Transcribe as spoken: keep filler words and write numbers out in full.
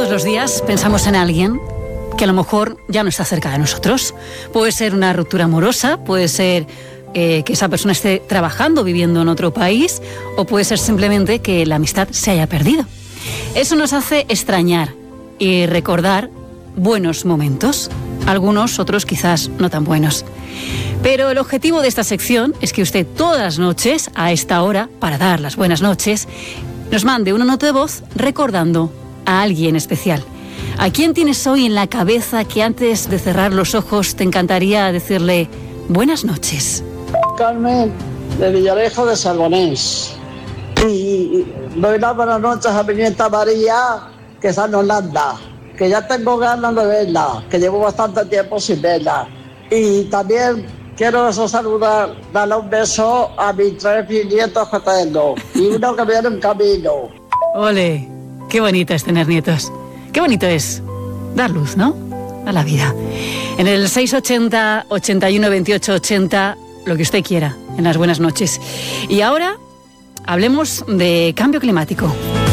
Todos los días pensamos en alguien que a lo mejor ya no está cerca de nosotros. Puede ser una ruptura amorosa, puede ser eh, que esa persona esté trabajando, viviendo en otro país, o puede ser simplemente que la amistad se haya perdido. Eso nos hace extrañar y recordar buenos momentos, algunos, otros quizás no tan buenos. Pero el objetivo de esta sección es que usted todas las noches, a esta hora, para dar las buenas noches, nos mande una nota de voz recordando a alguien especial. ¿A quién tienes hoy en la cabeza que antes de cerrar los ojos te encantaría decirle buenas noches? Carmen, de Villarejo de Salgonés. Y doy las buenas noches a mi nieta María, que está en Holanda, que ya tengo ganas de verla, que llevo bastante tiempo sin verla. Y también quiero eso saludar, darle un beso a mis tres nietos que tengo y uno que viene en camino. Ole, qué bonito es tener nietos. Qué bonito es dar luz, ¿no? A la vida. En el seis ochenta, ochenta y uno, veintiocho ochenta, lo que usted quiera, en las buenas noches. Y ahora hablemos de cambio climático.